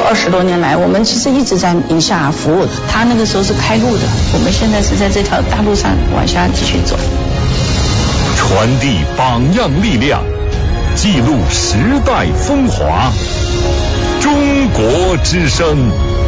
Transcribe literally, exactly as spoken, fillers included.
二十多年来，我们其实一直在宁夏服务的。他那个时候是开路的，我们现在是在这条大路上往下继续走。 传递榜样力量，记录时代风华。中国之声。